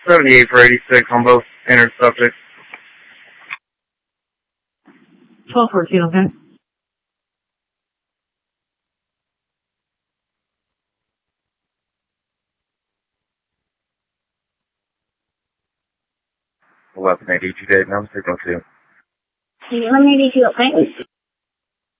78 for 86 on both entered subjects. 1214, okay. Eleven 82 date, number 602. 1182, okay.